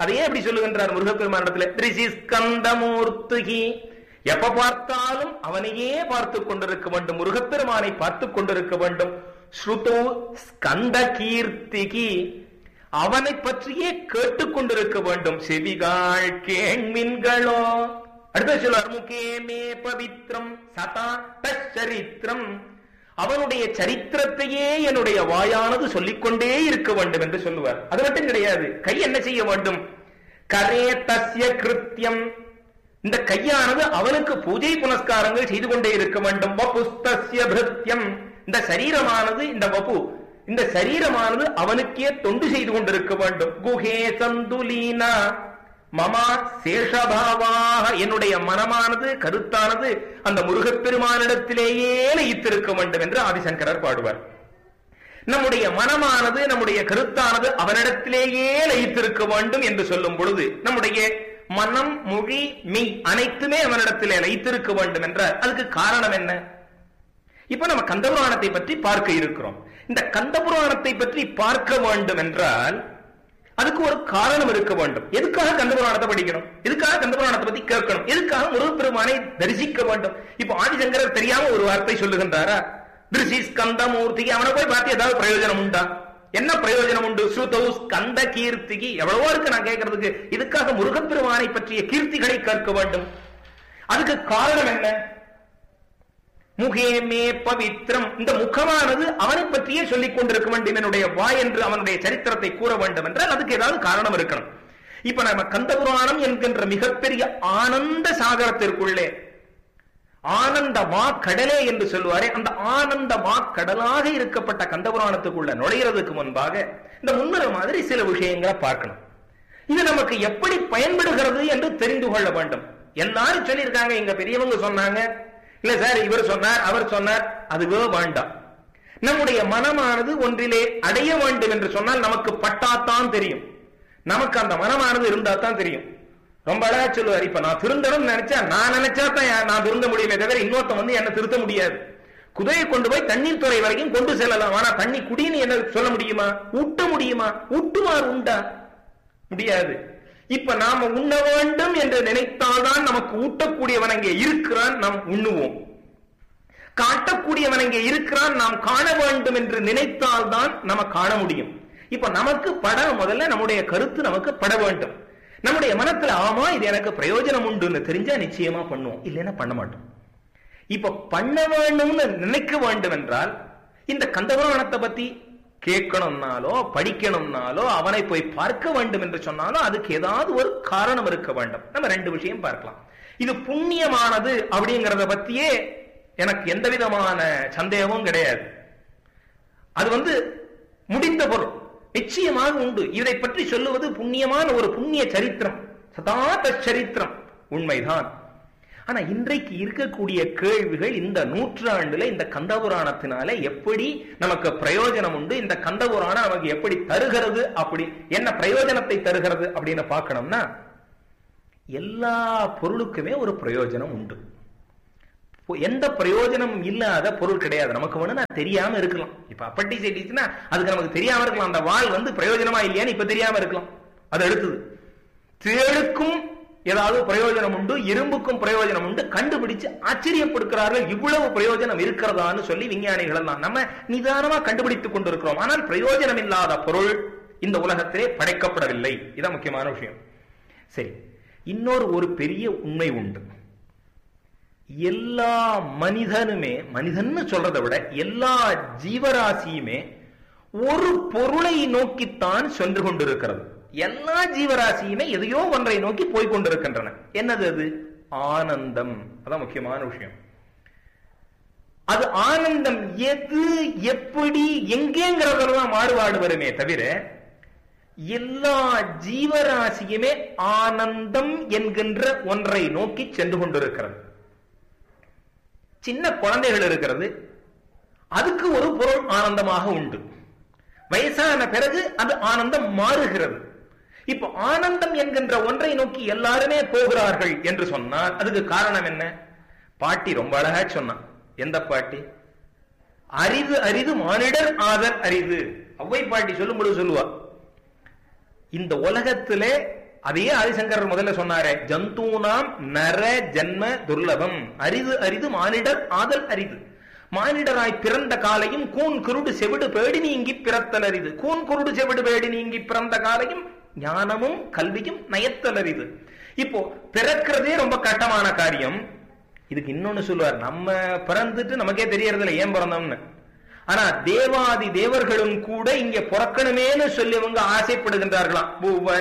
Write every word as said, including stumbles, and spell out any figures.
அதையே எப்படி சொல்லுகின்றார் முருகப்பெருமானிடத்துல? திரிசி ஸ்கந்தமூர்த்திகி, எப்ப பார்த்தாலும் அவனையே பார்த்து கொண்டிருக்க வேண்டும், முருகப்பெருமானை பார்த்து கொண்டிருக்க வேண்டும். ஸ்ருதோ ஸ்கந்த கீர்த்திகி, அவனை பற்றியே கேட்டுக்கொண்டிருக்க வேண்டும். செவிகாள் கேண்மின்களோ. அடுத்த சொல்லுவார் முகே மே பவித்ரம் சதா தச்சரித்திரம், அவனுடைய சரித்திரத்தையே என்னுடைய வாயானது சொல்லிக்கொண்டே இருக்க வேண்டும் என்று சொல்லுவார். அது மட்டும் கிடையாது, கை என்ன செய்ய வேண்டும்? கரே தஸ்ய கிருத்தியம், இந்த கையானது அவனுக்கு பூஜை புனஸ்காரங்கள் செய்து கொண்டே இருக்க வேண்டும். வபுஸ்தஸ்ய பிருத்யம், இந்த சரீரமானது, இந்த வபு இந்த சரீரமானது அவனுக்கே தொண்டு செய்து கொண்டிருக்க வேண்டும். குஹே சந்துலீனா மமா சேஷபாவாக, என்னுடைய மனமானது கருத்தானது அந்த முருகப்பெருமானிடத்திலேயே லயித்திருக்க வேண்டும் என்று ஆதிசங்கரர் பாடுவார். நம்முடைய மனமானது நம்முடைய கருத்தானது அவனிடத்திலேயே லயித்திருக்க வேண்டும் என்று சொல்லும் பொழுது நம்முடைய மனம் மொழி மெய் அனைத்துமே அவனிடத்திலே லயித்திருக்க வேண்டும் என்றார். அதுக்கு காரணம் என்ன? இப்ப நம்ம கந்தபுராணத்தை பற்றி பார்க்க இருக்கிறோம். இந்த கந்தபுராணத்தை பற்றி பார்க்க வேண்டும் என்றால் அதுக்கு ஒரு காரணம் இருக்க வேண்டும். எதுக்காக கந்தபுராணத்தை படிக்கணும்? எதுக்காக கந்தபுராணத்தை பத்தி கேட்கணும்? எதுக்காக முருகப்பெருமானை தரிசிக்க வேண்டும்? இப்ப ஆதிசங்கரர் தெரியாம ஒரு வார்த்தை சொல்லுகின்றாரா? திருசி ஸ்கந்தமூர்த்தி, அவனை போய் பார்த்து ஏதாவது பிரயோஜனம் உண்டா? என்ன பிரயோஜனம் உண்டு? ஸ்ருதௌ ஸ்கந்த கீர்த்திகி, எவ்வளவோ இருக்கு நான் கேட்கறதுக்கு. இதுக்காக முருகப்பெருமானை பற்றிய கீர்த்திகளை கேட்க வேண்டும். அதுக்கு காரணம் என்ன? முகே மே பவித்ரம், இந்த முகமானது அவனை பற்றியே சொல்லிக் கொண்டிருக்க வேண்டும், என்னுடைய வாய் என்று அவனுடைய சரித்திரத்தை கூற வேண்டும் என்றால் அதுக்கு ஏதாவது காரணம் இருக்கணும். இப்ப நம்ம கந்தபுராணம் என்கின்ற மிகப்பெரிய ஆனந்த சாகரத்திற்குள்ளே, ஆனந்த வாக்கடலே என்று சொல்லுவாரே, அந்த ஆனந்த வாக்கடலாக இருக்கப்பட்ட கந்தபுராணத்துக்குள்ள நுழைகிறதுக்கு முன்பாக இந்த முன்னுரை மாதிரி சில விஷயங்களை பார்க்கணும். இது நமக்கு எப்படி பயன்படுகிறது என்று தெரிந்து கொள்ள வேண்டும். எல்லாரும் சொல்லியிருக்காங்க, எங்க பெரியவங்க சொன்னாங்க, இல்ல சார் இவர் சொன்னார் அவர் சொன்னார், அதுவே வேண்டாம். நம்முடைய மனமானது ஒன்றிலே அடைய வேண்டும் என்று சொன்னால் நமக்கு பட்டாத்தான் தெரியும், நமக்கு அந்த மனமானது இருந்தா தான் தெரியும். ரொம்ப அழகா சொல்லுவார், இப்ப நான் திருந்தணும் நினைச்சா நான் நினைச்சா தான் நான் திருந்த முடியுமே தவிர இன்னொருத்த வந்து என்ன திருத்த முடியாது. குதிரையை கொண்டு போய் தண்ணீர் துறை வரைக்கும் கொண்டு செல்லலாம், ஆனா தண்ணி குடின்னு என்ன சொல்ல முடியுமா? ஊட்ட முடியுமா? ஊட்டுமாறு உண்டா? முடியாது. இப்ப நாம உண்ண வேண்டும் என்று நினைத்தால்தான் நமக்கு ஊட்டக்கூடியவன் அங்கே இருக்கிறான், நாம் உண்ணுவோம். காட்டக்கூடியவன் அங்கே இருக்கிறான், நாம் காண வேண்டும் என்று நினைத்தால்தான் நம்ம காண முடியும். இப்ப நமக்கு பட முதல்ல நம்முடைய கருத்து நமக்கு பட வேண்டும். நம்முடைய மனத்துல ஆமா இது எனக்கு பிரயோஜனம் உண்டுன்னு தெரிஞ்சா நிச்சயமா பண்ணுவோம், இல்லைன்னா பண்ண மாட்டோம். இப்ப பண்ண வேண்டும்னு நினைக்க வேண்டும் என்றால் இந்த கந்தபுராணத்தை பத்தி கேட்கணும்னாலோ படிக்கணும்னாலோ அவனை போய் பார்க்க வேண்டும் என்று சொன்னாலும் அதுக்கு ஏதாவது ஒரு காரணம் இருக்க வேண்டும். நம்ம ரெண்டு விஷயம் பார்க்கலாம். இது புண்ணியமானது அப்படிங்கறத பத்தியே எனக்கு எந்த விதமான சந்தேகமும் கிடையாது. அது வந்து முடிந்த பொருள் நிச்சயமாக உண்டு. இதை பற்றி சொல்லுவது புண்ணியமான ஒரு புண்ணிய சரித்திரம், சதாத சரித்திரம் உண்மைதான். ஆனா இன்றைக்கு இருக்கக்கூடிய கேள்விகள் இந்த நூற்றாண்டுல இந்த கந்தபுராணத்தினால எப்படி நமக்கு பிரயோஜனம் உண்டு, இந்த கந்தபுராணம் நமக்கு எப்படி தருகிறது, அப்படி என்ன பிரயோஜனத்தை தருகிறது அப்படின்னு பார்க்கணும்னா எல்லா பொருளுக்குமே ஒரு பிரயோஜனம் உண்டு. எந்த பிரயோஜனம் இல்லாத பொருள் கிடையாது. நமக்கு வேணும்னா தெரியாம இருக்கலாம். இப்ப அப்பண்டிசைட்டிஸ்னா அதுக்கு நமக்கு தெரியாம இருக்கலாம், அந்த வால் வந்து பிரயோஜனமா இல்லையான்னு இப்ப தெரியாம இருக்கலாம். அது அடுத்தது தேளுக்கும் ஏதாவது பிரயோஜனம் உண்டு, இரும்புக்கும் பிரயோஜனம் உண்டு, கண்டுபிடிச்சு ஆச்சரியப்படுகிறார்கள் இவ்வளவு பிரயோஜனம் இருக்கிறதான்னு சொல்லி விஞ்ஞானிகள் எல்லாம் நம்ம நிதானமா கண்டுபிடித்துக் கொண்டிருக்கிறோம். ஆனால் பிரயோஜனம் இல்லாத பொருள் இந்த உலகத்திலே படைக்கப்படவில்லை. இதான் முக்கியமான விஷயம். சரி, இன்னொரு ஒரு பெரிய உண்மை உண்டு. எல்லா மனிதனுமே, மனிதன்னு சொல்றதை விட எல்லா ஜீவராசியுமே ஒரு பொருளை நோக்கித்தான் சென்று கொண்டிருக்கிறது. எல்லா ஜீவராசியுமே எதையோ ஒன்றை நோக்கி போய்கொண்டிருக்கின்றன. என்னது அது? ஆனந்தம். அதான் முக்கியமான விஷயம். அது ஆனந்தம் எது, எப்படி, எங்கேங்கிறதெல்லாம் மாறுபாடு வருமே தவிர எல்லா ஜீவராசியுமே ஆனந்தம் என்கின்ற ஒன்றை நோக்கி சென்று கொண்டிருக்கிறது. சின்ன குழந்தைகள் இருக்கிறது, அதுக்கு ஒரு பொருள் ஆனந்தமாக உண்டு. வயசான பிறகு அது ஆனந்தம் மாறுகிறது. இப்ப ஆனந்தம் என்கின்ற ஒன்றை நோக்கி எல்லாருமே போகிறார்கள் என்று சொன்னால் அதுக்கு காரணம் என்ன? பாட்டி ரொம்ப அழகா சொன்னான். எந்த பாட்டி? அரிது அரிது மானிடர் ஆதல் அரிது. அவ்வை பாட்டி சொல்லும் பொழுது சொல்லுவா, இந்த உலகத்திலே அதையே ஆதிசங்கரர் முதல்ல சொன்னாரே, ஜந்தூனாம் நர ஜன்ம துர்லபம், அரிது அரிது மானிடர் ஆதல் அரிது. மானிடராய் பிறந்த காலையும் கூன் குருடு செவிடு பேடி நீங்கி பிறத்தல் அரிது. கூன் குருடு செவிடு பேடி நீங்கி பிறந்த காலையும் ஞானமும் கல்வியும் நயத்தல் அரிது. இப்போ பிறக்கிறதே ரொம்ப கட்டமான காரியம். இதுக்கு இன்னொன்னு சொல்லுவார், நம்ம பிறந்துட்டு நமக்கே தெரியறதில்ல ஏன் பிறந்தோம்னு. ஆனா தேவாதி தேவர்களும் கூட இங்க பிறக்கணுமேனு சொல்லி அவங்க ஆசைப்படுகின்றார்களாம்.